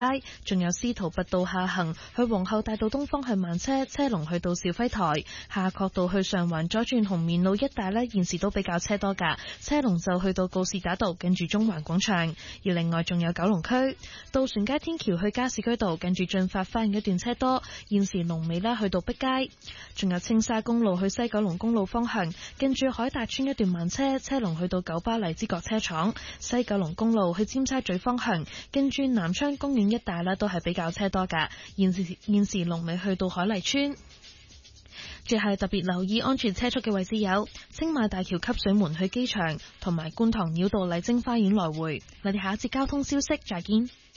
街，仲有司徒拔道下行去皇后大道東方向慢車，車龍去到肇輝台；夏慤道去上環左轉紅棉路一帶呢，現時都比較車多㗎，車龍就去到告士打道，近住中環廣場。而另外仲有九龍區渡船街天橋去加士居道，近住駿發花園一段車多，現時龍尾呢去到碧街。仲有青沙公路去西九龍公路方向，近住海達邨一段慢車，車龍去到九巴荔枝角車廠；西九龍公路去尖沙咀方向，近住南昌公園一帶呢都係比較車多㗎，現時龍尾去到海麗邨。最後特別留意安全車速嘅位置有青馬大橋汲水門去機場，同埋觀塘繞道麗晶花園來回。我哋下一節交通消息再見。